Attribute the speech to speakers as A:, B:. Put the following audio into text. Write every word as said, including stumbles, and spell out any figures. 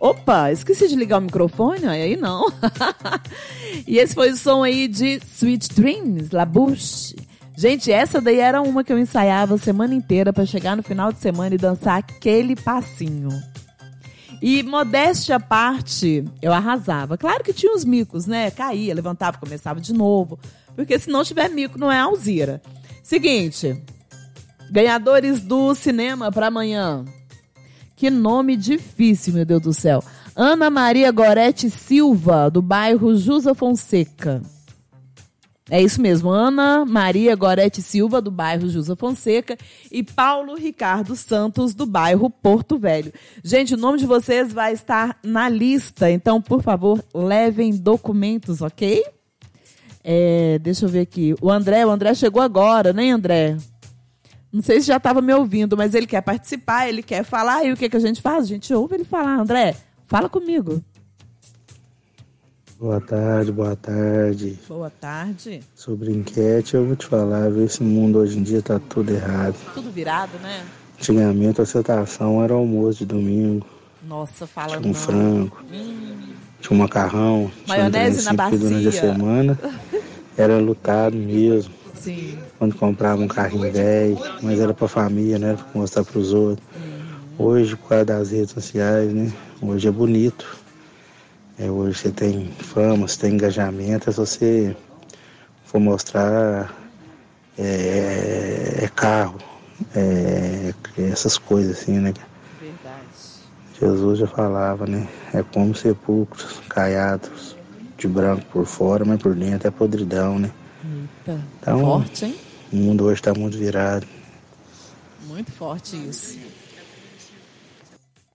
A: Opa, esqueci de ligar o microfone, aí não. E esse foi o som aí de Sweet Dreams, La Bouche. Gente, essa daí era uma que eu ensaiava a semana inteira para chegar no final de semana e dançar aquele passinho. E modéstia à parte, eu arrasava. Claro que tinha uns micos, né? Caía, levantava, começava de novo. Porque se não tiver mico, não é Alzira. Seguinte, ganhadores do cinema para amanhã. Que nome difícil, meu Deus do céu. Ana Maria Gorete Silva, do bairro Jusa Fonseca. É isso mesmo, Ana Maria Gorete Silva, do bairro Jusa Fonseca, e Paulo Ricardo Santos, do bairro Porto Velho. Gente, o nome de vocês vai estar na lista, então, por favor, levem documentos, ok? É, deixa eu ver aqui. O André, o André chegou agora, né, André? Não sei se já estava me ouvindo, mas ele quer participar, ele quer falar. E o que, que a gente faz? A gente ouve ele falar. André, fala comigo.
B: Boa tarde, boa tarde.
A: Boa tarde.
B: Sobre enquete, eu vou te falar, viu? Esse mundo hoje em dia tá tudo errado.
A: Tudo virado, né?
B: Antigamente a aceitação era almoço de domingo.
A: Nossa, fala
B: Tinha um
A: não.
B: frango, hum. tinha um macarrão.
A: Maionese
B: tinha um
A: na bacia.
B: Durante a semana era lutado mesmo.
A: Sim.
B: Quando comprava um carrinho velho, mas era pra família, né? Pra mostrar pros outros. Uhum. Hoje, por causa das redes sociais, né? Hoje é bonito. É, hoje você tem fama, você tem engajamento, é se você for mostrar é, é carro, é, essas coisas assim, né?
A: Verdade.
B: Jesus já falava, né? É como sepulcros caiados de branco por fora, mas por dentro é podridão, né?
A: Eita,
B: então,
A: forte, hein?
B: O mundo hoje está muito virado.
A: Muito forte isso.